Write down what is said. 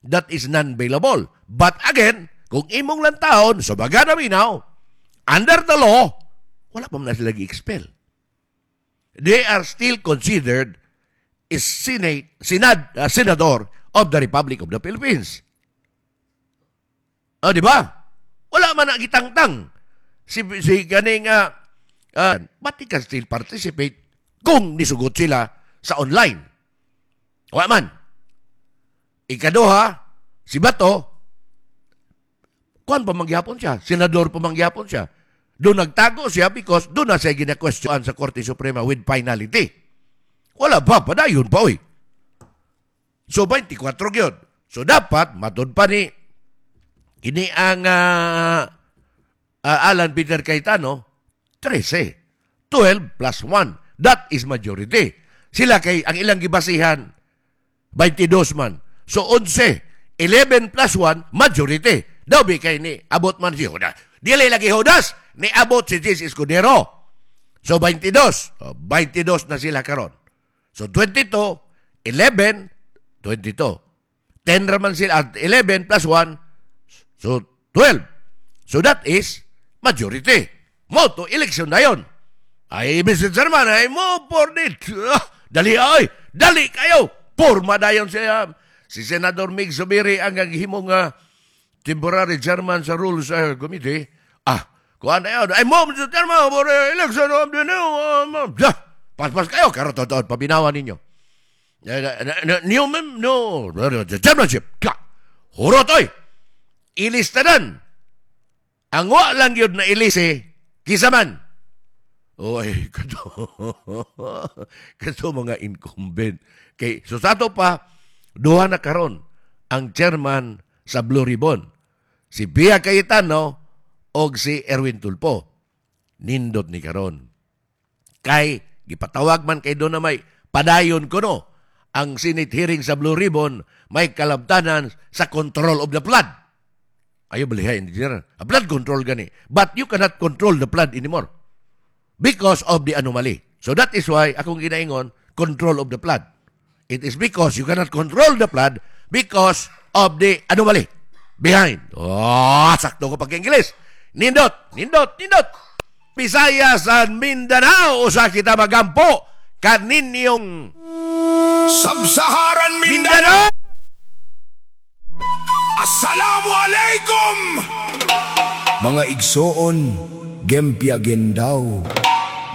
that is non-bailable. But again, kung imong lang taon, so baga na minaw, under the law, wala pa man sila expel. They are still considered is senador of the Republic of the Philippines. Di ba? Wala man na gitangtang. Si ganing, but they can still participate kung nisugot sila sa online. Wala man. Ikaduha, si Bato, kuwan pa mangyapon siya, senador pa mangyapon siya. Doon nagtago siya because doon na siya gina-question sa Korte Suprema with finality. Wala ba? Padayon pa, oy. So, 24 yun. So, dapat, matod pa ni ini ang Alan Peter Cayetano, 13. 12 plus 1. That is majority. Sila kay, ang ilang gibasihan, 22 man. So, 11. 11 plus 1, majority. Daw kay ni abot man si Judas. Dili lagi Judas, ni abot si Jesus Escudero. So, 22. 22 na sila karon. So, 22, 11, 22. 10 raman sila, 11 plus 1, so 12. So, that is majority. Mo to election na yun. Ay, Mr. Chairman, ay mo for it. Dali ay, dali kayo. Porma na yun siya. Si Senador Mig Zubiri ang himong temporary chairman sa Rules Committee. Kuha na yun. Ay mo, Mr. Chairman, for election of the new... Pas-pas kayo, karot-tot, pabinawan ninyo. No, the chairmanship. Hurotoy. Ilistanan. Ang wa lang yun na ilisi, kisaman. Oy, kato mga incumbent. Kay, so sato pa, duha na karon ang chairman sa Blue Ribbon. Si Pia Cayetano o si Erwin Tulfo. Nindot ni karon. Kay, gipatawag man kay doon na may padayon ko no. Ang Senate hearing sa Blue Ribbon may kalabtanan sa control of the flood. Ayaw balihay, engineer. A flood control gani. But you cannot control the flood anymore because of the anomaly. So that is why akong ginaingon, control of the flood. It is because you cannot control the flood because of the anomaly behind. Sakto ko pag-Ingles. Nindot. Visayas and Mindanao, usa kita magampo kaninyong Sub-Saharan Mindanao. Assalamualaikum. Mga igsoon, gempyagen daw.